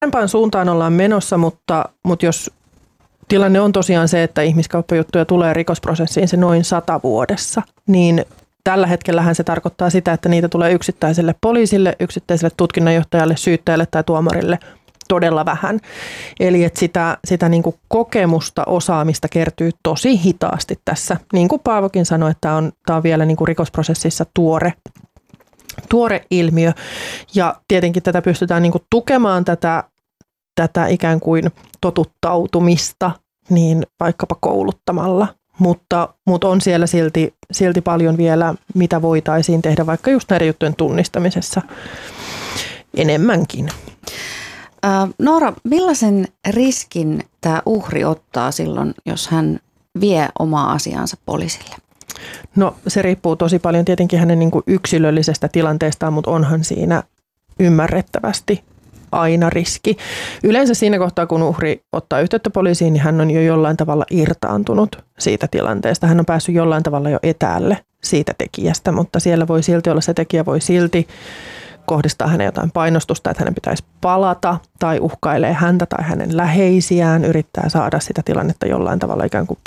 parempaan suuntaan ollaan menossa, mutta jos tilanne on tosiaan se, että ihmiskauppajuttuja tulee rikosprosessiin se noin 100 vuodessa, niin tällä hetkellähän se tarkoittaa sitä, että niitä tulee yksittäiselle poliisille, yksittäiselle tutkinnanjohtajalle, syyttäjälle tai tuomarille todella vähän. Eli että sitä niin kuin kokemusta, osaamista kertyy tosi hitaasti tässä. Niin kuin Paavokin sanoi, että tämä on vielä niin kuin rikosprosessissa tuore ilmiö. Ja tietenkin tätä pystytään niin kuin tukemaan tätä ikään kuin totuttautumista niin vaikkapa kouluttamalla. Mutta on siellä silti paljon vielä, mitä voitaisiin tehdä vaikka just näiden juttujen tunnistamisessa enemmänkin. Noora, millaisen riskin tämä uhri ottaa silloin, jos hän vie omaa asiaansa poliisille? No se riippuu tosi paljon tietenkin hänen niin kuin yksilöllisestä tilanteestaan, mutta onhan siinä ymmärrettävästi aina riski. Yleensä siinä kohtaa, kun uhri ottaa yhteyttä poliisiin, niin hän on jo jollain tavalla irtaantunut siitä tilanteesta. Hän on päässyt jollain tavalla jo etäälle siitä tekijästä, mutta siellä voi silti olla, se tekijä voi silti kohdistaa hänen jotain painostusta, että hänen pitäisi palata tai uhkailee häntä tai hänen läheisiään, yrittää saada sitä tilannetta jollain tavalla ikään kuin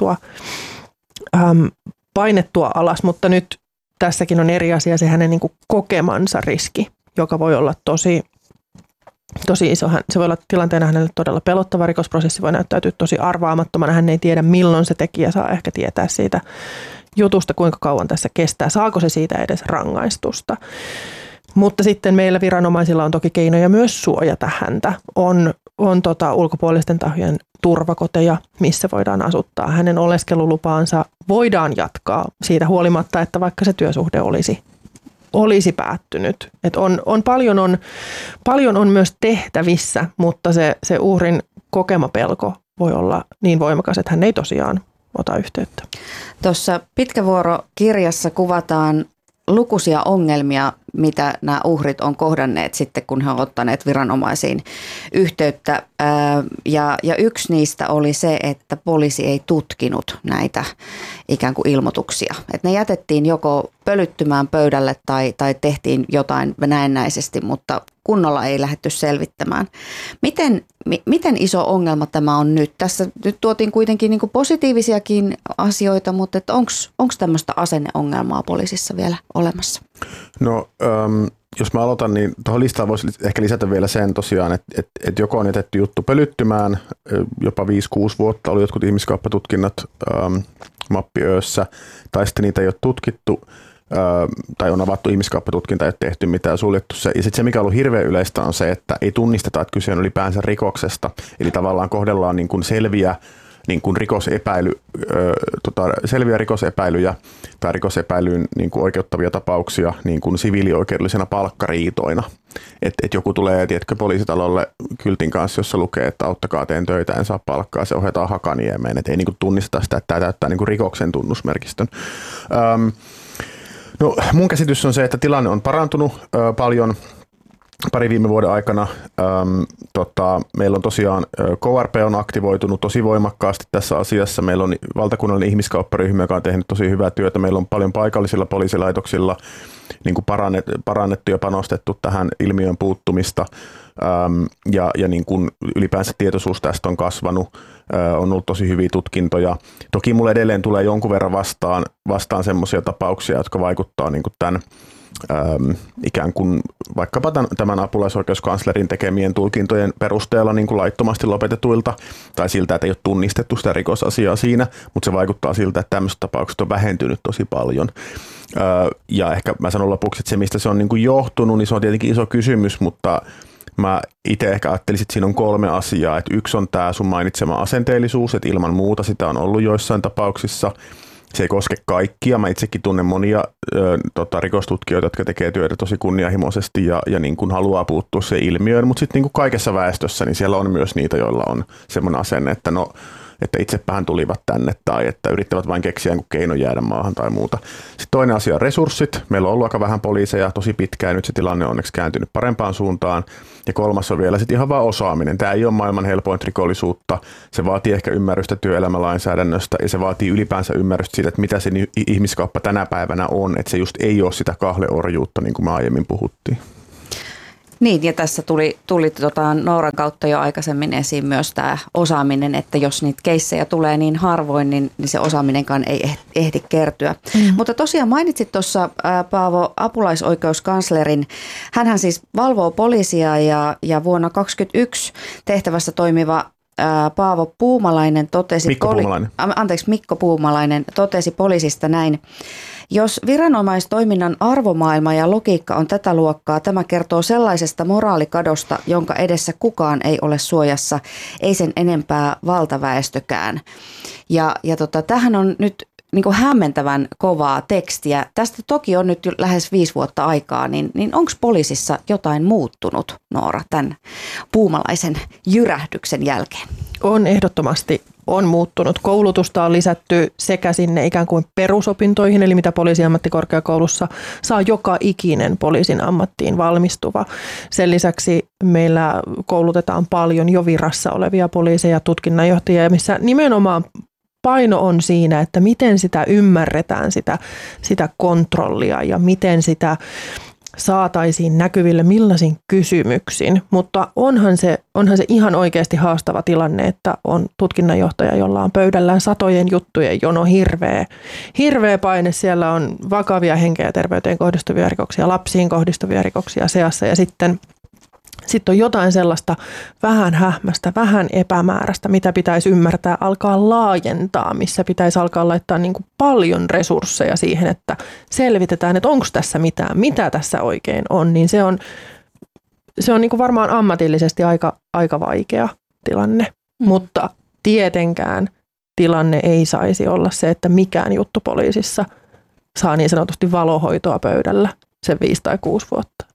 painettua alas, mutta nyt tässäkin on eri asia se hänen niin kuin kokemansa riski, joka voi olla tosi iso. Se voi olla tilanteena hänelle todella pelottava, rikosprosessi voi näyttäytyä tosi arvaamattomana, hän ei tiedä milloin se tekijä saa ehkä tietää siitä jutusta, kuinka kauan tässä kestää, saako se siitä edes rangaistusta. Mutta sitten meillä viranomaisilla on toki keinoja myös suojata häntä. On ulkopuolisten tahojen turvakoteja, missä voidaan asuttaa. Hänen oleskelulupaansa voidaan jatkaa siitä huolimatta, että vaikka se työsuhde olisi päättynyt. Et paljon on myös tehtävissä, mutta se uhrin kokema pelko voi olla niin voimakas, että hän ei tosiaan ota yhteyttä. Tuossa Pitkävuoro-kirjassa kuvataan lukuisia ongelmia, mitä nämä uhrit on kohdanneet sitten, kun he ovat ottaneet viranomaisiin yhteyttä. Ja yksi niistä oli se, että poliisi ei tutkinut näitä ikään kuin ilmoituksia. Että ne jätettiin joko pölyttymään pöydälle tai tehtiin jotain näennäisesti, mutta kunnolla ei lähdetty selvittämään. Miten iso ongelma tämä on nyt? Tässä nyt tuotiin kuitenkin niin kuin positiivisiakin asioita, mutta onko tämmöistä asenneongelmaa poliisissa vielä olemassa? No jos mä aloitan, niin tuohon listaan voisi ehkä lisätä vielä sen tosiaan, että joko on jätetty juttu pölyttymään, jopa 5-6 vuotta oli jotkut ihmiskauppatutkinnat mappiöössä, tai sitten niitä ei ole tutkittu, tai on avattu ihmiskauppatutkinta, ei ole tehty mitään, suljettu se. Ja sitten se, mikä on ollut hirveän yleistä, on se, että ei tunnisteta, että kyse on ylipäänsä rikoksesta. Eli tavallaan kohdellaan niin kuin selviä selviä rikosepäilyjä tai rikosepäilyyn niin kuin oikeuttavia tapauksia niin kuin siviilioikeudellisena palkkariitoina. Et joku tulee, tiedätkö, poliisitalolle kyltin kanssa, jossa lukee, että auttakaa, teen töitä, en saa palkkaa, se ohjataan Hakaniemeen. Et ei niin kuin tunnisteta sitä, että tämä täyttää niin kuin rikoksen tunnusmerkistön. No, mun käsitys on se, että tilanne on parantunut paljon pari viime vuoden aikana. Meillä on tosiaan KRP on aktivoitunut tosi voimakkaasti tässä asiassa. Meillä on valtakunnallinen ihmiskaupparyhmä, joka on tehnyt tosi hyvää työtä. Meillä on paljon paikallisilla poliisilaitoksilla niin kuin parannettu ja panostettu tähän ilmiön puuttumista. Ja niin kuin ylipäänsä tietoisuus tästä on kasvanut. On ollut tosi hyviä tutkintoja. Toki mulle edelleen tulee jonkun verran vastaan semmoisia tapauksia, jotka vaikuttaa niin kuin tämän ikään kuin vaikkapa tämän apulaisoikeuskanslerin tekemien tulkintojen perusteella niin kuin laittomasti lopetetuilta tai siltä, että ei ole tunnistettu sitä rikosasiaa siinä, mutta se vaikuttaa siltä, että tämmöiset tapaukset on vähentynyt tosi paljon. Ja ehkä mä sanon lopuksi, että se mistä se on niin kuin johtunut, niin se on tietenkin iso kysymys, mutta mä itse ehkä ajattelisin, että siinä on 3 asiaa. Että yksi on tämä sun mainitsema asenteellisuus, että ilman muuta sitä on ollut joissain tapauksissa. Se ei koske kaikkia. Mä itsekin tunnen monia rikostutkijoita, jotka tekee työtä tosi kunnianhimoisesti ja niin kuin haluaa puuttua se ilmiöön, mutta sitten niin kuin kaikessa väestössä, niin siellä on myös niitä, joilla on semmoinen asenne, että että itsepähän tulivat tänne tai että yrittävät vain keksiä jonkun keinon jäädä maahan tai muuta. Sitten toinen asia on resurssit. Meillä on ollut aika vähän poliiseja tosi pitkään, nyt se tilanne on onneksi kääntynyt parempaan suuntaan. Ja kolmas on vielä sitten ihan vaan osaaminen. Tämä ei ole maailman helpointa rikollisuutta. Se vaatii ehkä ymmärrystä työelämälainsäädännöstä ja se vaatii ylipäänsä ymmärrystä siitä, että mitä se ihmiskauppa tänä päivänä on. Että se just ei ole sitä kahleorjuutta, niin kuin me aiemmin puhuttiin. Niin, ja tässä tuli Nooran kautta jo aikaisemmin esiin myös tämä osaaminen, että jos niitä keissejä tulee niin harvoin, niin se osaaminenkaan ei ehdi kertyä. Mutta tosiaan mainitsit tuossa, Paavo, apulaisoikeuskanslerin. Hänhän siis valvoo poliisia ja vuonna 2021 tehtävässä toimiva Paavo Puumalainen totesi... Mikko Puumalainen totesi poliisista näin. Jos viranomaistoiminnan arvomaailma ja logiikka on tätä luokkaa, tämä kertoo sellaisesta moraalikadosta, jonka edessä kukaan ei ole suojassa, ei sen enempää valtaväestökään. Ja tämähän on nyt niin kuin hämmentävän kovaa tekstiä. Tästä toki on nyt jo lähes 5 vuotta aikaa, niin onko poliisissa jotain muuttunut, Noora, tämän Puumalaisen jyrähdyksen jälkeen? On ehdottomasti. On muuttunut. Koulutusta on lisätty sekä sinne ikään kuin perusopintoihin, eli mitä poliisiammattikorkeakoulussa saa joka ikinen poliisin ammattiin valmistuva. Sen lisäksi meillä koulutetaan paljon jo virassa olevia poliiseja, tutkinnanjohtajia, missä nimenomaan paino on siinä, että miten sitä ymmärretään, sitä kontrollia ja miten sitä saataisiin näkyville millaisin kysymyksin, mutta onhan se ihan oikeasti haastava tilanne, että on tutkinnanjohtaja, jolla on pöydällään satojen juttujen jono, hirveä paine. Siellä on vakavia henkeen ja terveyteen kohdistuvia rikoksia, lapsiin kohdistuvia rikoksia seassa ja sitten on jotain sellaista vähän hähmästä, vähän epämääräistä, mitä pitäisi ymmärtää, alkaa laajentaa, missä pitäisi alkaa laittaa niin kuin paljon resursseja siihen, että selvitetään, että onko tässä mitään, mitä tässä oikein on, niin se on niin kuin varmaan ammatillisesti aika vaikea tilanne, mutta tietenkään tilanne ei saisi olla se, että mikään juttu poliisissa saa niin sanotusti valohoitoa pöydällä sen 5 tai 6 vuotta.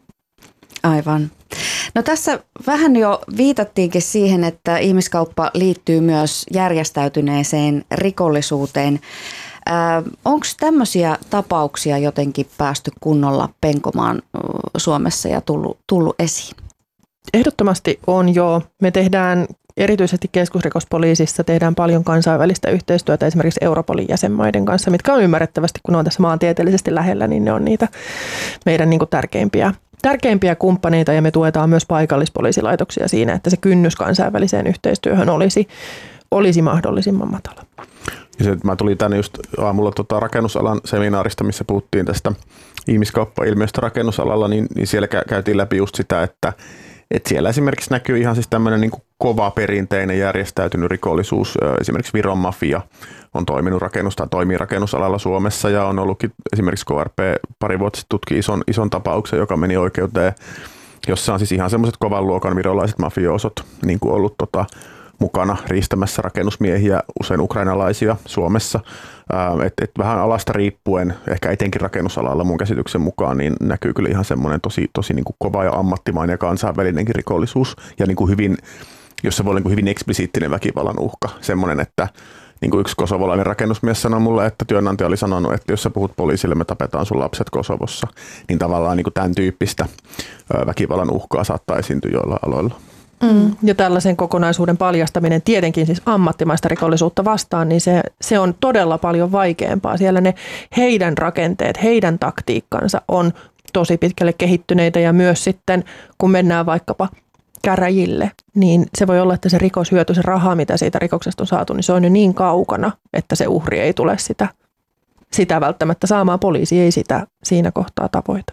Aivan. No tässä vähän jo viitattiinkin siihen, että ihmiskauppa liittyy myös järjestäytyneeseen rikollisuuteen. Onko tämmöisiä tapauksia jotenkin päästy kunnolla penkomaan Suomessa ja tullut esiin? Ehdottomasti on jo. Me tehdään erityisesti keskusrikospoliisissa tehdään paljon kansainvälistä yhteistyötä esimerkiksi Europolin jäsenmaiden kanssa, mitkä on ymmärrettävästi, kun ne on tässä maantieteellisesti lähellä, niin ne on niitä meidän niin kuin tärkeimpiä kumppaneita ja me tuetaan myös paikallispoliisilaitoksia siinä, että se kynnys kansainväliseen yhteistyöhön olisi mahdollisimman matala. Ja mä tulin tänne just aamulla rakennusalan seminaarista, missä puhuttiin tästä ihmiskauppa-ilmiöstä rakennusalalla, niin siellä käytiin läpi just sitä, että siellä esimerkiksi näkyy ihan siis tämmöinen niin kuin kova perinteinen järjestäytynyt rikollisuus. Esimerkiksi Viron mafia on toimii rakennusalalla Suomessa ja on ollutkin esimerkiksi KRP pari vuotta sitten tutki ison tapauksen, joka meni oikeuteen, jossa on siis ihan semmoiset kovan luokan virolaiset mafioosot niin kuin ollut mukana riistämässä rakennusmiehiä, usein ukrainalaisia Suomessa. Et vähän alasta riippuen, ehkä etenkin rakennusalalla mun käsityksen mukaan, niin näkyy kyllä ihan semmoinen tosi niin kuin kova ja ammattimainen ja kansainvälinenkin rikollisuus. Ja niin kuin hyvin, jos se voi olla niin kuin hyvin eksplisiittinen väkivallan uhka. Semmoinen, että niin kuin yksi kosovolainen rakennusmies sanoi mulle, että työnantaja oli sanonut, että jos sä puhut poliisille, me tapetaan sun lapset Kosovossa. Niin tavallaan niin kuin tämän tyyppistä väkivallan uhkaa saattaa esiintyä joilla aloilla. Ja tällaisen kokonaisuuden paljastaminen tietenkin siis ammattimaista rikollisuutta vastaan, niin se on todella paljon vaikeampaa. Siellä ne heidän rakenteet, heidän taktiikkansa on tosi pitkälle kehittyneitä ja myös sitten kun mennään vaikkapa käräjille, niin se voi olla, että se rikoshyöty, se raha, mitä siitä rikoksesta on saatu, niin se on jo niin kaukana, että se uhri ei tule sitä välttämättä saamaan. Poliisi ei sitä siinä kohtaa tavoita.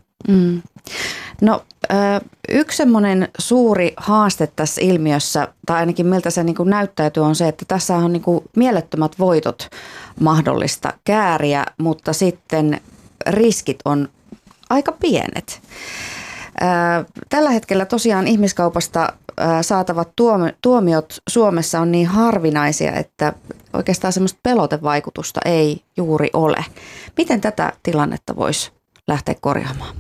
No yksi semmoinen suuri haaste tässä ilmiössä, tai ainakin miltä se niin kuin näyttäytyy, on se, että tässä on niin kuin mielettömät voitot mahdollista kääriä, mutta sitten riskit on aika pienet. Tällä hetkellä tosiaan ihmiskaupasta saatavat tuomiot Suomessa on niin harvinaisia, että oikeastaan semmoista pelotevaikutusta ei juuri ole. Miten tätä tilannetta voisi lähteä korjaamaan?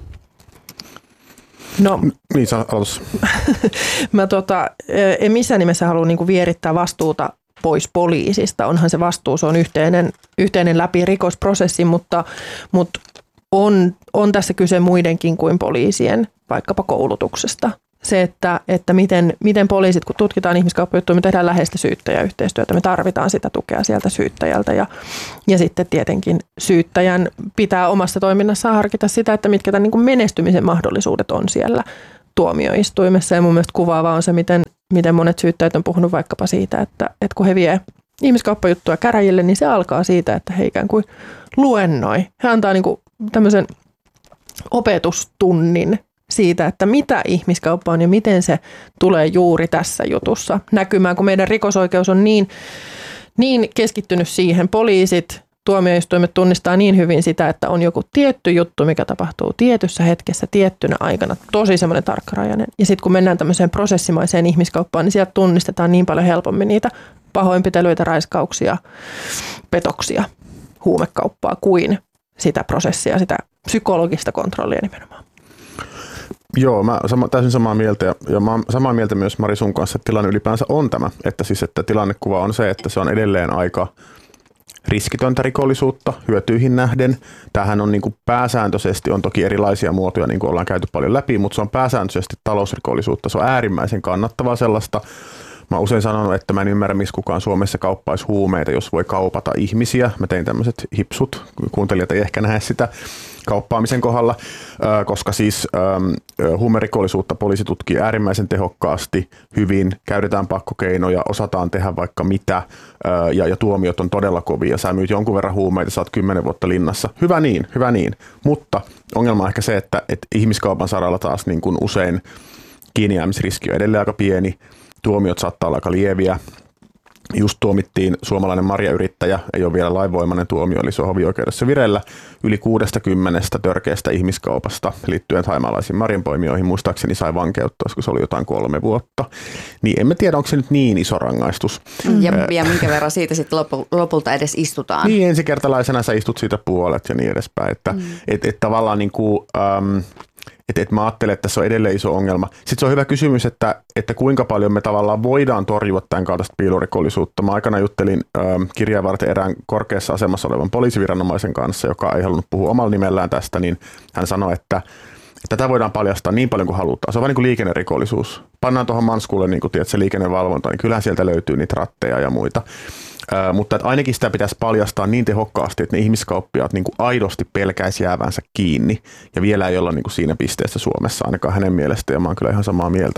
No, niin sä aloitus. Mä en missään nimessä halua niinku vierittää vastuuta pois poliisista. Onhan se vastuu, se on yhteinen läpi rikosprosessi, mutta on tässä kyse muidenkin kuin poliisien vaikkapa koulutuksesta. Se, että miten poliisit, kun tutkitaan ihmiskauppajuttuja, me tehdään läheistä syyttäjäyhteistyötä. Me tarvitaan sitä tukea sieltä syyttäjältä ja sitten tietenkin syyttäjän pitää omassa toiminnassaan harkita sitä, että mitkä tämän niin kuin menestymisen mahdollisuudet on siellä tuomioistuimessa. Ja mun mielestä kuvaavaa on se, miten monet syyttäjät on puhunut vaikkapa siitä, että kun he vie ihmiskauppajuttuja käräjille, niin se alkaa siitä, että he ikään kuin luennoi. He antaa niin kuin tämmöisen opetustunnin siitä, että mitä ihmiskauppa on ja miten se tulee juuri tässä jutussa näkymään, kun meidän rikosoikeus on niin keskittynyt siihen. Poliisit, tuomioistuimet tunnistaa niin hyvin sitä, että on joku tietty juttu, mikä tapahtuu tietyssä hetkessä, tiettynä aikana, tosi semmoinen tarkkarajainen. Ja sitten kun mennään tämmöiseen prosessimaiseen ihmiskauppaan, niin sieltä tunnistetaan niin paljon helpommin niitä pahoinpitelyitä, raiskauksia, petoksia, huumekauppaa kuin sitä prosessia, sitä psykologista kontrollia nimenomaan. Joo, mä täysin samaa mieltä ja mä oon samaa mieltä myös Mari sun kanssa, että tilanne ylipäänsä on tämä. Että tilannekuva on se, että se on edelleen aika riskitöntä rikollisuutta hyötyihin nähden. Tämähän on niin kuin pääsääntöisesti, on toki erilaisia muotoja, niin kuin ollaan käyty paljon läpi, mutta se on pääsääntöisesti talousrikollisuutta. Se on äärimmäisen kannattavaa sellaista. Mä oon usein sanonut, että mä en ymmärrä, missä kukaan Suomessa kauppaisi huumeita, jos voi kaupata ihmisiä. Mä tein tämmöiset hipsut, kuuntelijat ei ehkä näe sitä kauppaamisen kohdalla, koska siis huumerikollisuutta poliisi tutkii äärimmäisen tehokkaasti, hyvin, käytetään pakkokeinoja, osataan tehdä vaikka mitä ja tuomiot on todella kovia. Sä myyt jonkun verran huumeita, saat 10 vuotta linnassa. Hyvä niin. Mutta ongelma on ehkä se, että ihmiskaupan saralla taas niin kuin usein kiinnijäämisriski on edelleen aika pieni. Tuomiot saattaa olla aika lieviä. Just tuomittiin suomalainen marjayrittäjä, ei ole vielä lainvoimainen tuomio, eli se on hovioikeudessa vireillä, yli 60 törkeästä ihmiskaupasta liittyen thaimaalaisiin marjanpoimijoihin. Muistaakseni sai vankeutta, koska se oli jotain 3 vuotta. Niin emme tiedä, onko se nyt niin iso rangaistus. Ja minkä verran siitä sitten lopulta edes istutaan. Niin, ensikertalaisena sä istut siitä puolet ja niin edespäin. Että tavallaan niin kuin, että mä ajattelen, että tässä on edelleen iso ongelma. Sitten se on hyvä kysymys, että kuinka paljon me tavallaan voidaan torjua tämän kaltaista piilorikollisuutta. Mä aikana juttelin kirjaa varten erään korkeassa asemassa olevan poliisiviranomaisen kanssa, joka ei halunnut puhua omalla nimellään tästä, niin hän sanoi, että tätä voidaan paljastaa niin paljon kuin halutaan. Se on vain niin kuin liikennerikollisuus. Pannaan tuohon manskulle niin kuin, tiedätkö, liikennevalvonta, niin kyllähän sieltä löytyy niitä ratteja ja muita. Mutta että ainakin sitä pitäisi paljastaa niin tehokkaasti, että ne ihmiskauppiaat niin kuin aidosti pelkäisi jäävänsä kiinni. Ja vielä ei olla niin kuin siinä pisteessä Suomessa ainakaan hänen mielestä, ja mä oon kyllä ihan samaa mieltä,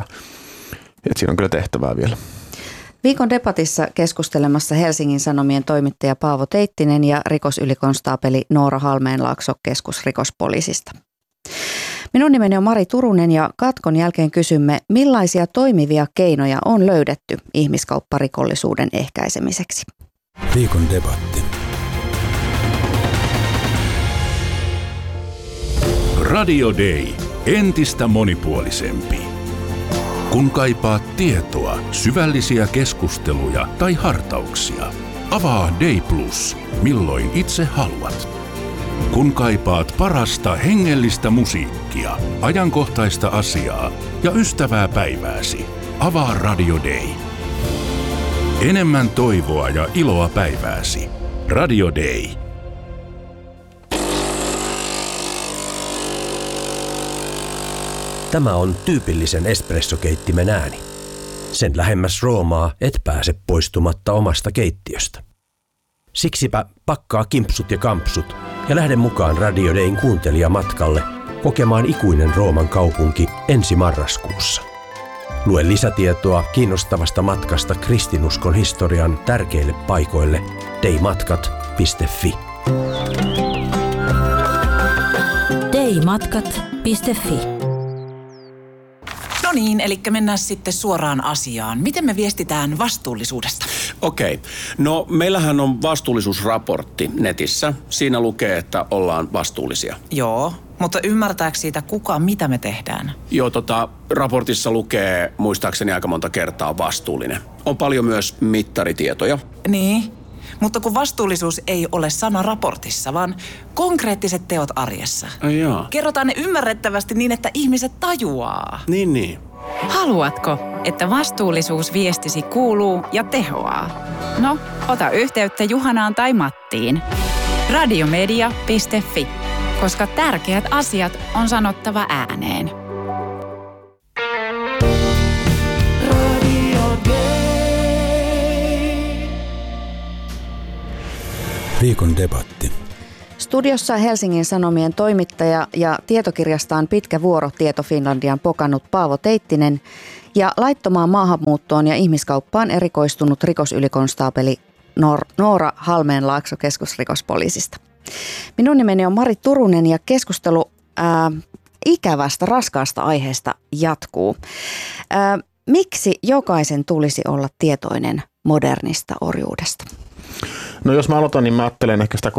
että siinä on kyllä tehtävää vielä. Viikon debatissa keskustelemassa Helsingin Sanomien toimittaja Paavo Teittinen ja rikosylikonstaapeli Noora Halmeenlaakso keskusrikospoliisista. Minun nimeni on Mari Turunen ja katkon jälkeen kysymme, millaisia toimivia keinoja on löydetty ihmiskaupparikollisuuden ehkäisemiseksi. Viikon debatti. Radio Day. Entistä monipuolisempi. Kun kaipaat tietoa, syvällisiä keskusteluja tai hartauksia, avaa Day Plus, milloin itse haluat. Kun kaipaat parasta hengellistä musiikkia, ajankohtaista asiaa ja ystävää päivääsi, avaa Radio Day. Enemmän toivoa ja iloa päivääsi. Radio Day. Tämä on tyypillisen espressokeittimen ääni. Sen lähemmäs Roomaa et pääse poistumatta omasta keittiöstä. Siksipä pakkaa kimpsut ja kampsut ja lähde mukaan Radio Dayn kuuntelijamatkalle kokemaan ikuinen Rooman kaupunki ensi marraskuussa. Lue lisätietoa kiinnostavasta matkasta kristinuskon historian tärkeille paikoille daymatkat.fi. daymatkat.fi. No niin, eli mennään sitten suoraan asiaan. Miten me viestitään vastuullisuudesta? Okei. No meillähän on vastuullisuusraportti netissä. Siinä lukee, että ollaan vastuullisia. Joo, mutta ymmärtääkö siitä kuka, mitä me tehdään? Joo, raportissa lukee muistaakseni aika monta kertaa vastuullinen. On paljon myös mittaritietoja. Niin, mutta kun vastuullisuus ei ole sana raportissa, vaan konkreettiset teot arjessa. Joo. Kerrotaan ne ymmärrettävästi niin, että ihmiset tajuaa. Niin. Haluatko, että vastuullisuus viestisi kuuluu ja tehoaa? No, ota yhteyttä Juhanaan tai Mattiin. Radiomedia.fi, koska tärkeät asiat on sanottava ääneen. Viikon debatti. Studiossa Helsingin Sanomien toimittaja ja tietokirjastaan Pitkä vuoro Tieto Finlandian pokannut Paavo Teittinen ja laittomaan maahanmuuttoon ja ihmiskauppaan erikoistunut rikosylikonstaapeli Noora Halmeenlaakso keskusrikospoliisista. Minun nimeni on Mari Turunen ja keskustelu ikävästä, raskaasta aiheesta jatkuu. Miksi jokaisen tulisi olla tietoinen modernista orjuudesta? No jos mä aloitan, niin mä ajattelen ehkä sitä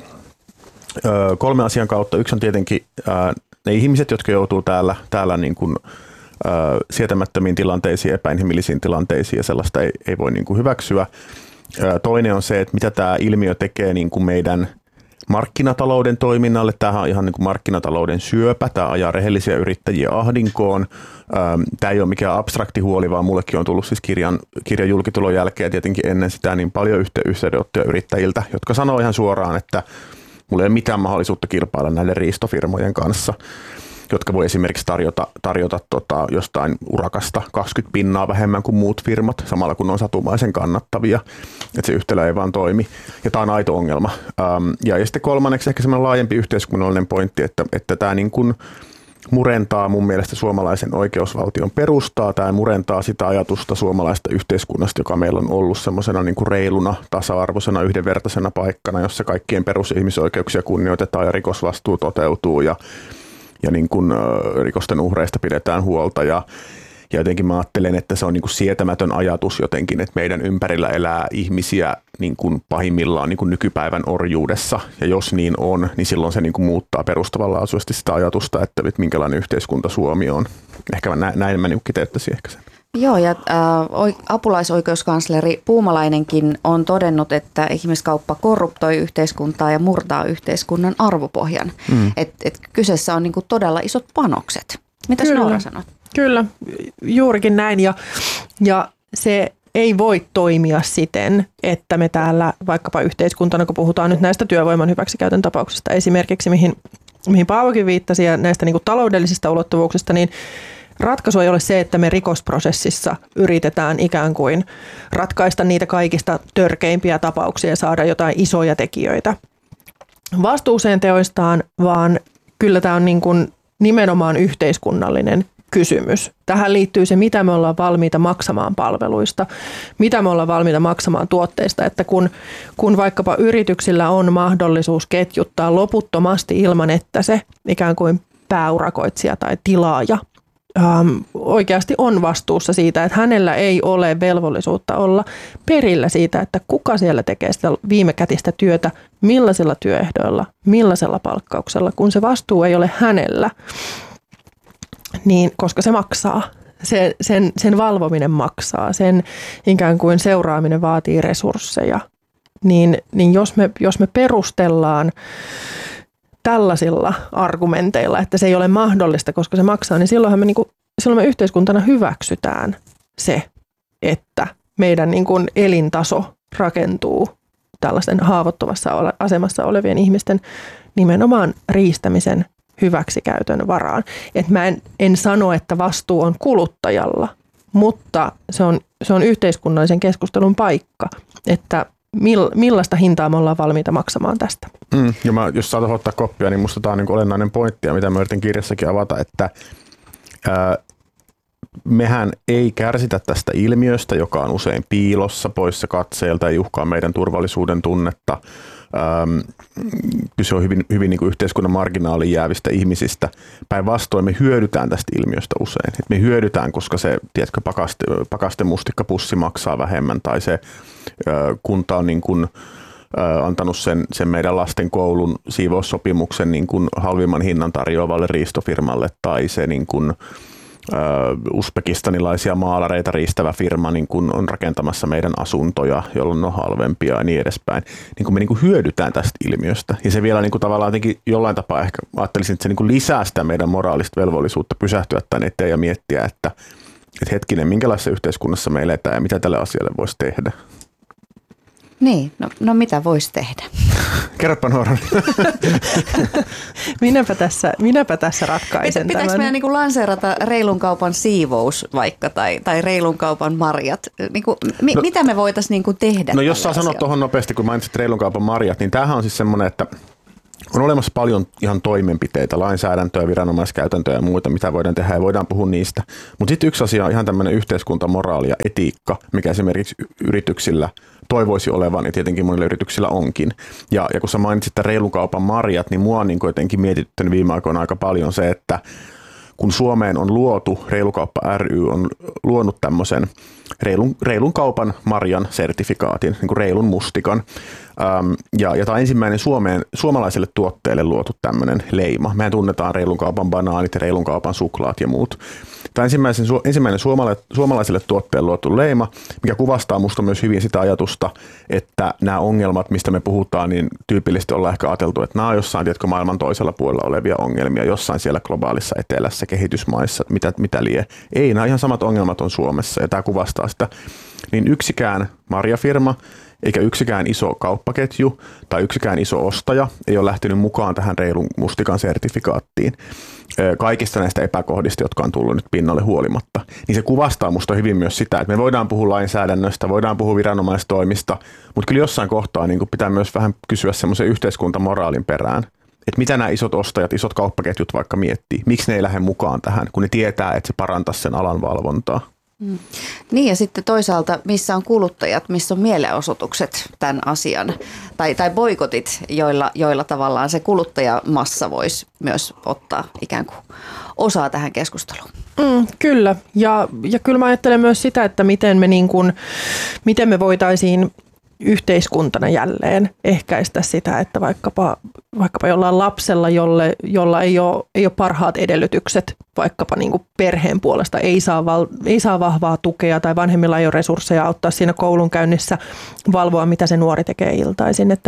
kolme asian kautta. Yksi on tietenkin ne ihmiset, jotka joutuu täällä niin kuin, sietämättömiin tilanteisiin, epäinhimillisiin tilanteisiin ja sellaista ei voi niin kuin hyväksyä. Toinen on se, että mitä tämä ilmiö tekee niin kuin meidän markkinatalouden toiminnalle. Tämähän on ihan niin kuin markkinatalouden syöpä. Tämä ajaa rehellisiä yrittäjiä ahdinkoon. Tämä ei ole mikään abstrakti huoli, vaan mullekin on tullut siis kirjan julkitulon jälkeen tietenkin ennen sitä niin paljon yhteydenottoja yrittäjiltä, jotka sanoo ihan suoraan, että mulla ei ole mitään mahdollisuutta kilpailla näiden riistofirmojen kanssa, jotka voi esimerkiksi tarjota jostain urakasta 20% vähemmän kuin muut firmat, samalla kun on satumaisen kannattavia, että se yhtälö ei vaan toimi. Ja tämä on aito ongelma. Ja sitten kolmanneksi ehkä semmoinen laajempi yhteiskunnallinen pointti, että tämä niin kuin murentaa mun mielestä suomalaisen oikeusvaltion perustaa. Tämä murentaa sitä ajatusta suomalaista yhteiskunnasta, joka meillä on ollut semmoisena niin kuin reiluna, tasa-arvoisena, yhdenvertaisena paikkana, jossa kaikkien perus- ja ihmisoikeuksia kunnioitetaan ja rikosvastuu toteutuu ja niin kuin rikosten uhreista pidetään huolta ja jotenkin mä ajattelen, että se on niin kuin sietämätön ajatus jotenkin, että meidän ympärillä elää ihmisiä niin kuin pahimmillaan niin kuin nykypäivän orjuudessa ja jos niin on, niin silloin se niin kuin muuttaa perustavanlaatuisesti sitä ajatusta, että minkälainen yhteiskunta Suomi on. Ehkä näin mä niin kiteyttäisin ehkä sen. Joo, ja apulaisoikeuskansleri Puumalainenkin on todennut, että ihmiskauppa korruptoi yhteiskuntaa ja murtaa yhteiskunnan arvopohjan. Et kyseessä on niinku todella isot panokset. Mitäs Noora sanot? Kyllä, juurikin näin. Ja se ei voi toimia siten, että me täällä vaikkapa yhteiskuntana, kun puhutaan nyt näistä työvoiman hyväksikäytön tapauksista esimerkiksi, mihin Paavokin viittasi ja näistä niinku taloudellisista ulottuvuuksista, niin ratkaisu ei ole se, että me rikosprosessissa yritetään ikään kuin ratkaista niitä kaikista törkeimpiä tapauksia ja saada jotain isoja tekijöitä vastuuseen teoistaan, vaan kyllä tämä on niin kuin nimenomaan yhteiskunnallinen kysymys. Tähän liittyy se, mitä me ollaan valmiita maksamaan palveluista, mitä me ollaan valmiita maksamaan tuotteista, että kun vaikkapa yrityksillä on mahdollisuus ketjuttaa loputtomasti ilman, että se ikään kuin pääurakoitsija tai tilaaja oikeasti on vastuussa siitä, että hänellä ei ole velvollisuutta olla perillä siitä, että kuka siellä tekee sitä viimekätistä työtä, millaisilla työehdoilla, millaisella palkkauksella, kun se vastuu ei ole hänellä, niin koska se maksaa. Sen valvominen maksaa, sen ikään kuin seuraaminen vaatii resursseja, niin jos me perustellaan tällaisilla argumenteilla, että se ei ole mahdollista, koska se maksaa, niin silloin me yhteiskuntana hyväksytään se, että meidän niin kuin elintaso rakentuu tällaisten haavoittuvassa asemassa olevien ihmisten nimenomaan riistämisen hyväksikäytön varaan. Et mä en sano, että vastuu on kuluttajalla, mutta se on yhteiskunnallisen keskustelun paikka, että millaista hintaa me ollaan valmiita maksamaan tästä. Ja jos saat ottaa koppia, niin musta tämä on niin olennainen pointti, ja mitä mä yritän kirjassakin avata, että mehän ei kärsitä tästä ilmiöstä, joka on usein piilossa, poissa katseelta ja uhkaa meidän turvallisuuden tunnetta. Kyse on hyvin niin kuin yhteiskunnan marginaaliin jäävistä ihmisistä. Päinvastoin me hyödytään tästä ilmiöstä usein. Et me hyödytään, koska se pakastemustikkapussi maksaa vähemmän tai se kunta on niin kuin antanut sen meidän lasten koulun siivoussopimuksen niin kuin halvimman hinnan tarjoavalle riistofirmalle tai se niin kuin uzbekistanilaisia maalareita riistävä firma niin kun on rakentamassa meidän asuntoja, jolloin on halvempia ja niin edespäin. Niin kun me niin kun hyödytään tästä ilmiöstä. Ja se vielä niin kun tavallaan jotenkin jollain tapaa ehkä ajattelisin, että se niin kun lisää sitä meidän moraalista velvollisuutta pysähtyä tänne eteen ja miettiä, että hetkinen, minkälaisessa yhteiskunnassa me eletään ja mitä tälle asialle voisi tehdä. Niin, no mitä voisi tehdä? Kerropa Noora. Minäpä tässä ratkaisen Pitääkö tämän. meidän niin kuin lanseerata reilun kaupan siivous vaikka tai reilun kaupan marjat? Niin kuin, mitä me voitaisiin niin kuin tehdä? No jos saa sanoa tuohon nopeasti, kun mainitsit reilun kaupan marjat, niin tämähän on siis semmoinen, että On olemassa paljon ihan toimenpiteitä, lainsäädäntöä, viranomaiskäytäntöjä ja muita, mitä voidaan tehdä ja voidaan puhua niistä. Mutta sitten yksi asia on ihan tämmöinen yhteiskuntamoraali ja etiikka, mikä esimerkiksi yrityksillä toivoisi olevan ja tietenkin monilla yrityksillä onkin. Ja kun sä mainitsit tämän reilun kaupan marjat, niin mua on niin jotenkin mietityttänyt viime aikoina aika paljon se, että kun Suomeen on luotu, Reilukauppa ry on luonut tämmöisen reilun kaupan marjan sertifikaatin, niin kuin reilun mustikan. Ja tämä on ensimmäinen suomalaiselle tuotteelle luotu tämmöinen leima. Mehän tunnetaan reilun kaupan banaanit ja reilun kaupan suklaat ja muut. Tämä ensimmäinen suomalaiselle tuotteelle luotu leima, mikä kuvastaa musta myös hyvin sitä ajatusta, että nämä ongelmat, mistä me puhutaan, niin tyypillisesti ollaan ehkä ajateltu, että nämä on jossain maailman toisella puolella olevia ongelmia, jossain siellä globaalissa etelässä, kehitysmaissa, mitä lie. Ei, nämä ihan samat ongelmat on Suomessa ja tämä kuvastaa sitä. Niin yksikään marjafirma eikä yksikään iso kauppaketju tai yksikään iso ostaja ei ole lähtenyt mukaan tähän reilun mustikan sertifikaattiin kaikista näistä epäkohdista, jotka on tullut nyt pinnalle huolimatta. Niin se kuvastaa musta hyvin myös sitä, että me voidaan puhua lainsäädännöstä, voidaan puhua viranomaistoimista, mutta kyllä jossain kohtaa niin pitää myös vähän kysyä semmoisen yhteiskuntamoraalin perään, että mitä nämä isot ostajat, isot kauppaketjut vaikka miettii, miksi ne ei lähde mukaan tähän, kun ne tietää, että se parantaisi sen alan valvontaa. Niin ja sitten toisaalta, missä on kuluttajat, missä on mielenosoitukset tämän asian tai boikotit, joilla tavallaan se kuluttajamassa voisi myös ottaa ikään kuin osaa tähän keskusteluun. Kyllä ja kyllä mä ajattelen myös sitä, että miten me voitaisiin yhteiskuntana jälleen ehkäistä sitä, että vaikkapa jollain lapsella, jolla ei ole parhaat edellytykset, vaikkapa niin kuin perheen puolesta ei saa vahvaa tukea tai vanhemmilla ei ole resursseja auttaa siinä koulunkäynnissä valvoa, mitä se nuori tekee iltaisin, että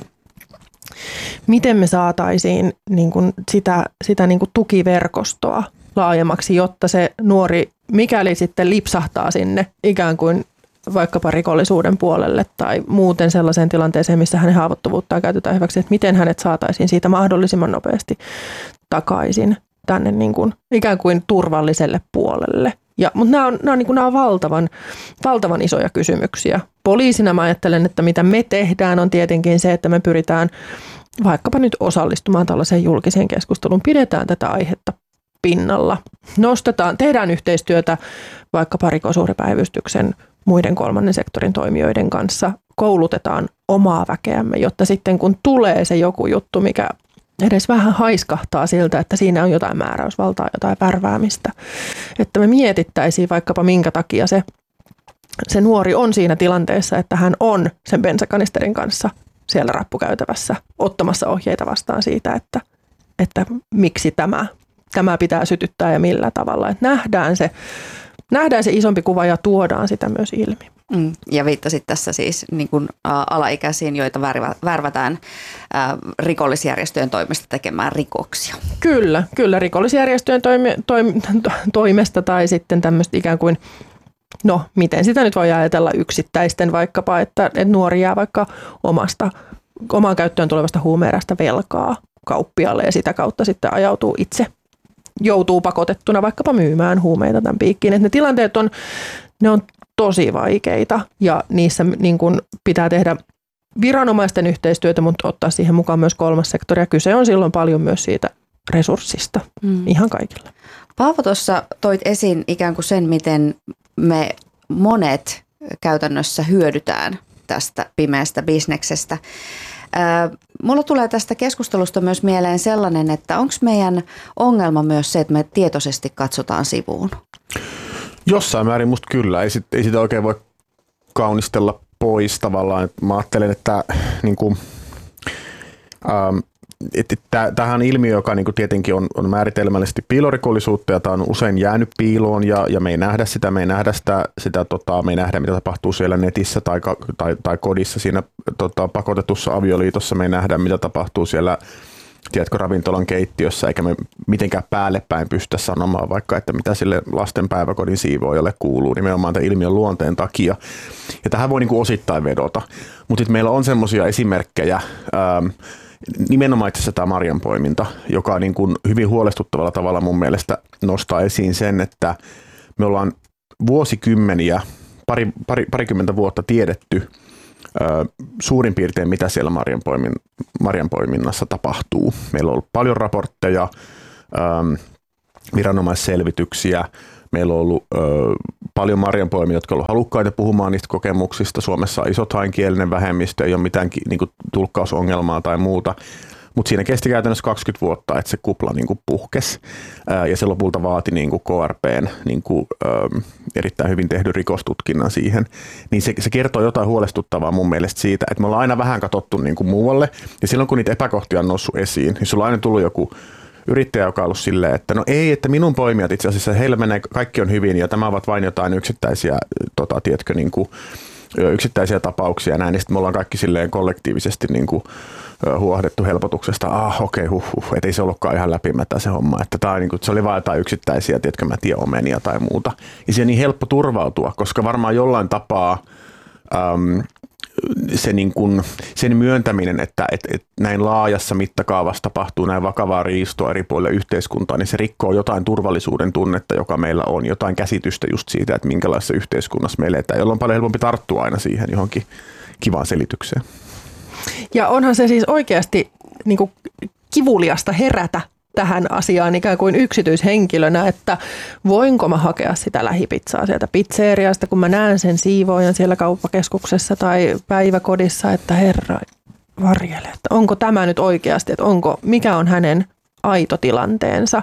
miten me saataisiin niin kuin sitä niin kuin tukiverkostoa laajemmaksi, jotta se nuori, mikäli sitten lipsahtaa sinne ikään kuin vaikkapa rikollisuuden puolelle tai muuten sellaiseen tilanteeseen, missä hänen haavoittuvuuttaan käytetään hyväksi, että miten hänet saataisiin siitä mahdollisimman nopeasti takaisin tänne niin kuin ikään kuin turvalliselle puolelle. Mutta nämä on valtavan isoja kysymyksiä. Poliisina mä ajattelen, että mitä me tehdään on tietenkin se, että me pyritään vaikkapa nyt osallistumaan tällaiseen julkiseen keskusteluun, pidetään tätä aihetta pinnalla, tehdään yhteistyötä vaikkapa rikosuhripäivystyksen muiden kolmannen sektorin toimijoiden kanssa, koulutetaan omaa väkeämme, jotta sitten kun tulee se joku juttu, mikä edes vähän haiskahtaa siltä, että siinä on jotain määräysvaltaa, jotain värväämistä, että me mietittäisiin vaikkapa minkä takia se nuori on siinä tilanteessa, että hän on sen bensakanisterin kanssa siellä rappukäytävässä ottamassa ohjeita vastaan siitä, että miksi tämä pitää sytyttää ja millä tavalla, että nähdään se isompi kuva ja tuodaan sitä myös ilmi. Ja viittasit tässä siis niin kuin alaikäisiin, joita värvätään rikollisjärjestöjen toimesta tekemään rikoksia. Kyllä rikollisjärjestöjen toimesta tai sitten tämmöistä ikään kuin, miten sitä nyt voi ajatella yksittäisten vaikkapa, että nuori jää vaikka omaan käyttöön tulevasta huumeerästä velkaa kauppialle ja sitä kautta sitten ajautuu itse. Joutuu pakotettuna vaikkapa myymään huumeita tämän piikkiin. Että ne tilanteet on tosi vaikeita ja niissä niin kuin pitää tehdä viranomaisten yhteistyötä, mutta ottaa siihen mukaan myös kolmas sektori. Ja kyse on silloin paljon myös siitä resurssista ihan kaikilla. Paavo, tuossa toit esiin ikään kuin sen, miten me monet käytännössä hyödytään tästä pimeästä bisneksestä. Mulla tulee tästä keskustelusta myös mieleen sellainen, että onko meidän ongelma myös se, että me tietoisesti katsotaan sivuun? Jossain määrin musta kyllä. Ei sitä oikein voi kaunistella pois tavallaan. Mä ajattelen, että tämähän on ilmiö, joka niin kuin tietenkin on määritelmällisesti piilorikollisuutta ja tämä on usein jäänyt piiloon ja me ei nähdä sitä, me ei nähdä mitä tapahtuu siellä netissä tai kodissa siinä pakotetussa avioliitossa, me ei nähdä mitä tapahtuu siellä ravintolan keittiössä, eikä me mitenkään päälle päin pystytä sanomaan vaikka, että mitä sille lasten päiväkodin siivoojalle kuuluu nimenomaan tämän ilmiön luonteen takia. Ja tähän voi niin kuin osittain vedota, mutta meillä on semmoisia esimerkkejä, nimenomaan itse asiassa tämä marjanpoiminta, joka niin kuin hyvin huolestuttavalla tavalla mun mielestä nostaa esiin sen, että me ollaan vuosikymmeniä, parikymmentä vuotta tiedetty, suurin piirtein, mitä siellä marjanpoiminnassa tapahtuu. Meillä on ollut paljon raportteja, viranomaisselvityksiä. Meillä on ollut paljon marjanpoimia, jotka ovat halukkaita puhumaan niistä kokemuksista. Suomessa on iso thainkielinen vähemmistö, ei ole mitään niin kuin tulkkausongelmaa tai muuta. Mutta siinä kesti käytännössä 20 vuotta, että se kupla niin kuin puhkesi ja se lopulta vaati niin kuin KRP:n niin kuin, erittäin hyvin tehdyn rikostutkinnan siihen. Niin se kertoo jotain huolestuttavaa mun mielestä siitä, että me ollaan aina vähän katsottu niin kuin muualle ja silloin kun niitä epäkohtia on noussut esiin, niin sulla on aina tullut joku yrittäjä, joka on ollut silleen, että no ei, että minun poimijat itse asiassa heillä menee, kaikki on hyvin ja tämä ovat vain jotain yksittäisiä, tiedätkö, niin kuin, yksittäisiä tapauksia ja näin, niin sitten me ollaan kaikki silleen kollektiivisesti niin kuin huohdettu helpotuksesta, okei, että ei se ollutkaan ihan läpimätä se homma, että tämä, niin kuin, se oli vain jotain yksittäisiä, tiedätkö, mä tiedän, omenia tai muuta. Ja se on niin helppo turvautua, koska varmaan jollain tapaa se niin kuin, sen myöntäminen, että näin laajassa mittakaavassa tapahtuu näin vakavaa riistoa eri puolille yhteiskuntaa, niin se rikkoo jotain turvallisuuden tunnetta, joka meillä on, jotain käsitystä just siitä, että minkälaisessa yhteiskunnassa me eletään, jolloin on paljon helpompi tarttua aina siihen johonkin kivaan selitykseen. Ja onhan se siis oikeasti niin kuin kivuliasta herätä tähän asiaan ikään kuin yksityishenkilönä, että voinko mä hakea sitä lähipizzaa sieltä pizzeriasta, kun mä näen sen siivoojan siellä kauppakeskuksessa tai päiväkodissa, että herra varjele, että onko tämä nyt oikeasti, että mikä on hänen aito tilanteensa.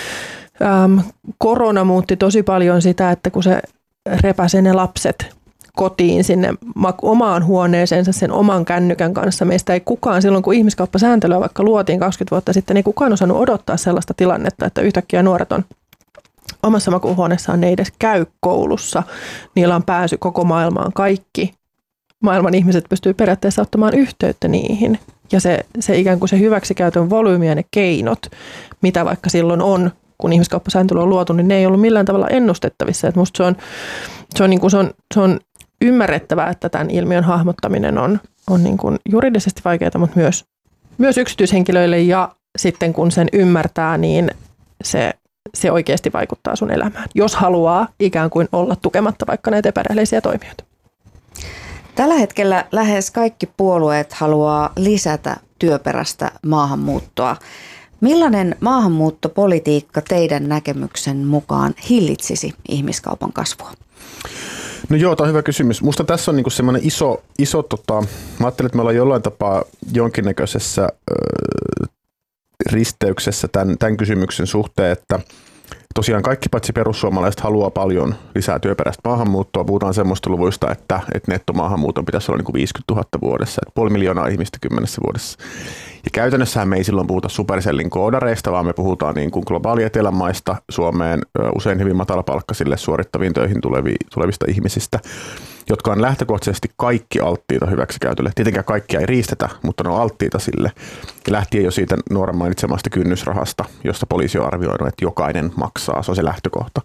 Korona muutti tosi paljon sitä, että kun se repäsi ne lapset kotiin sinne omaan huoneeseensa sen oman kännykän kanssa. Meistä ei kukaan silloin, kun ihmiskauppasääntelyä vaikka luotiin 20 vuotta sitten, ei kukaan osannut odottaa sellaista tilannetta, että yhtäkkiä nuoret on omassa makuuhuoneessaan, ne ei edes käy koulussa. Niillä on pääsy koko maailmaan. Kaikki maailman ihmiset pystyy periaatteessa ottamaan yhteyttä niihin. Ja se ikään kuin se hyväksikäytön volyymi ja ne keinot, mitä vaikka silloin on, kun ihmiskauppasääntely on luotu, niin ne ei ollut millään tavalla ennustettavissa. Että musta se on ymmärrettävää, että tämän ilmiön hahmottaminen on niin kuin juridisesti vaikeaa, mutta myös yksityishenkilöille ja sitten kun sen ymmärtää, niin se oikeasti vaikuttaa sun elämään, jos haluaa ikään kuin olla tukematta vaikka näitä epärehellisiä toimijoita. Tällä hetkellä lähes kaikki puolueet haluaa lisätä työperäistä maahanmuuttoa. Millainen maahanmuuttopolitiikka teidän näkemyksen mukaan hillitsisi ihmiskaupan kasvua? No joo, tämä on hyvä kysymys. Musta tässä on niinku semmoinen iso mä ajattelen, että me ollaan jollain tapaa jonkinnäköisessä risteyksessä tämän kysymyksen suhteen, että tosiaan kaikki paitsi perussuomalaiset haluaa paljon lisää työperäistä maahanmuuttoa. Puhutaan semmoista luvuista, että nettomaahanmuuton pitäisi olla niin kuin 50 000 vuodessa, että 500 000 ihmistä 10 vuodessa. Ja käytännössähän me ei silloin puhuta Supercellin koodareista, vaan me puhutaan niin kuin globaali etelämaista Suomeen usein hyvin matalapalkkaisille suorittaviin töihin tulevista ihmisistä, jotka on lähtökohtaisesti kaikki alttiita hyväksikäytölle. Tietenkään kaikkia ei riistetä, mutta ne on alttiita sille. Ja lähtien jo siitä nuoren mainitsemasta kynnysrahasta, josta poliisi on arvioinut, että jokainen maksaa. Se on se lähtökohta.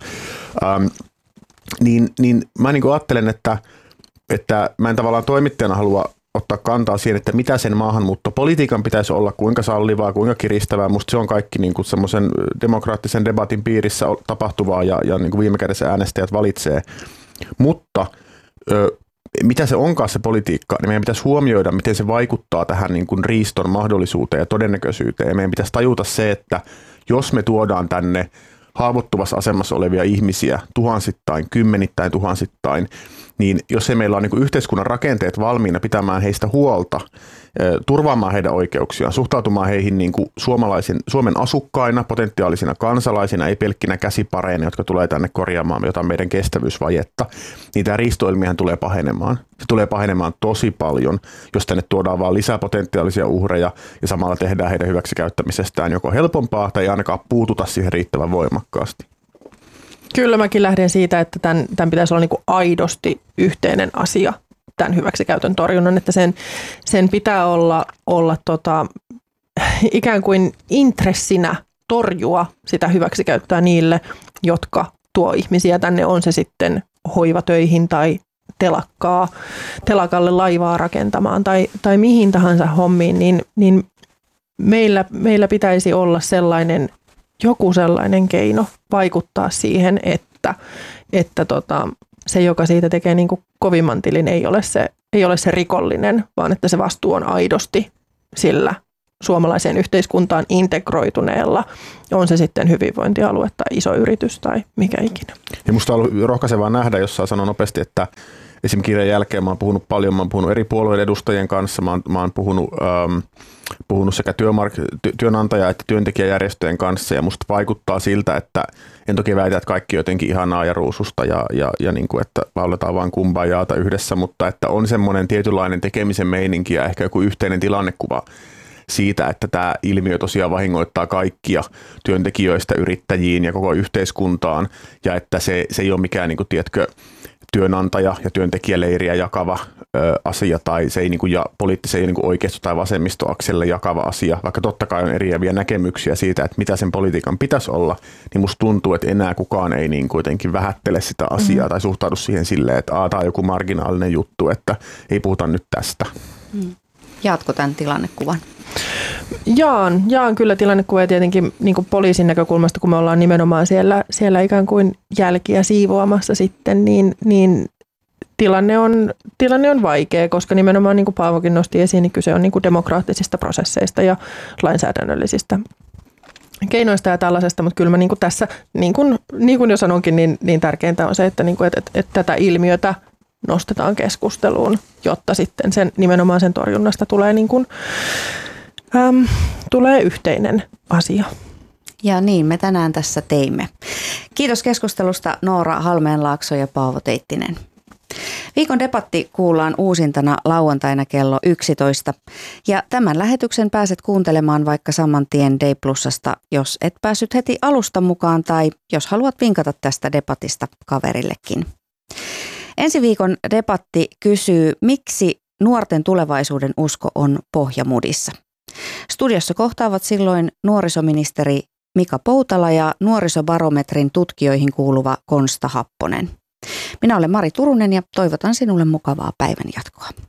Niin mä niin kuin ajattelen, että mä en tavallaan toimittajana halua ottaa kantaa siihen, että mitä sen maahanmuuttopolitiikan pitäisi olla, kuinka sallivaa, kuinka kiristävää. Musta se on kaikki niin kuin semmoisen demokraattisen debatin piirissä tapahtuvaa ja niin kuin viime kädessä äänestäjät valitsee. Mutta mitä se onkaan se politiikka, niin meidän pitäisi huomioida, miten se vaikuttaa tähän niin kuin riiston mahdollisuuteen ja todennäköisyyteen. Ja meidän pitäisi tajuta se, että jos me tuodaan tänne haavoittuvassa asemassa olevia ihmisiä tuhansittain, kymmenittäin tuhansittain, niin jos ei meillä ole niin kuin yhteiskunnan rakenteet valmiina pitämään heistä huolta, turvaamaan heidän oikeuksiaan, suhtautumaan heihin niin kuin Suomen asukkaina, potentiaalisina kansalaisina, ei pelkkinä käsipareina, jotka tulee tänne korjaamaan jotain meidän kestävyysvajetta, niin tämä riistoilmiöhän tulee pahenemaan. Se tulee pahenemaan tosi paljon, jos tänne tuodaan vaan lisää potentiaalisia uhreja ja samalla tehdään heidän hyväksikäyttämisestään joko helpompaa tai ei ainakaan puututa siihen riittävän voimakkaasti. Kyllä mäkin lähden siitä, että tämän pitäisi olla niin kuin aidosti yhteinen asia, tämän hyväksikäytön torjunnan, että sen pitää olla ikään kuin intressinä torjua sitä hyväksikäyttöä niille, jotka tuo ihmisiä tänne, on se sitten hoivatöihin tai telakalle laivaa rakentamaan tai mihin tahansa hommiin, niin meillä pitäisi olla joku sellainen keino vaikuttaa siihen, että se joka siitä tekee niin kuin kovimman tilin, ei ole se rikollinen, vaan että se vastuu on aidosti sillä suomalaiseen yhteiskuntaan integroituneella, on se sitten hyvinvointialue tai iso yritys tai mikä ikinä. Ja musta on ollut rohkaisevaa nähdä, jos saa sanoa nopeasti, että esimerkiksi kirjan jälkeen mä oon puhunut paljon, mä oon puhunut eri puolueiden edustajien kanssa, mä oon puhunut sekä työnantaja- että työntekijäjärjestöjen kanssa, ja musta vaikuttaa siltä, että en toki väitä, että kaikki on jotenkin ihanaa ja ruususta ja niin kuin, että lauletaan vaan kumbajaata yhdessä, mutta että on semmoinen tietynlainen tekemisen meininki ja ehkä joku yhteinen tilannekuva siitä, että tämä ilmiö tosiaan vahingoittaa kaikkia työntekijöistä yrittäjiin ja koko yhteiskuntaan, ja että se ei ole mikään, niin kuin, tiedätkö, työnantaja- ja työntekijäleiriä jakava asia, tai se ei niin kuin, poliittisen niin kuin oikeisto- tai vasemmistoakselle jakava asia, vaikka totta kai on eriäviä näkemyksiä siitä, että mitä sen politiikan pitäisi olla, niin musta tuntuu, että enää kukaan ei niin kuitenkin vähättele sitä asiaa tai suhtaudu siihen silleen, että tämä on joku marginaalinen juttu, että ei puhuta nyt tästä. Jaatko tämän tilannekuvan? Jaan kyllä tilannekuvaa tietenkin niin kuin poliisin näkökulmasta, kun me ollaan nimenomaan siellä ikään kuin jälkiä siivoamassa sitten, niin tilanne on vaikea, koska nimenomaan niin kuin Paavokin nosti esiin, niin kyse on niin kuin demokraattisista prosesseista ja lainsäädännöllisistä keinoista ja tällaisesta, mutta kyllä mä niin kuin tässä, niin kuin jo sanonkin, niin tärkeintä on se, että, niin kuin, että tätä ilmiötä nostetaan keskusteluun, jotta sitten nimenomaan sen torjunnasta tulee, niin kuin, tulee yhteinen asia. Ja niin me tänään tässä teimme. Kiitos keskustelusta Noora Halmeenlaakso ja Paavo Teittinen. Viikon debatti kuullaan uusintana lauantaina kello 11. Ja tämän lähetyksen pääset kuuntelemaan vaikka saman tien Day Plusasta, jos et päässyt heti alusta mukaan tai jos haluat vinkata tästä debatista kaverillekin. Ensi viikon debatti kysyy, miksi nuorten tulevaisuuden usko on pohjamudissa. Studiossa kohtaavat silloin nuorisoministeri Mika Poutala ja nuorisobarometrin tutkijoihin kuuluva Konsta Happonen. Minä olen Mari Turunen ja toivotan sinulle mukavaa päivän jatkoa.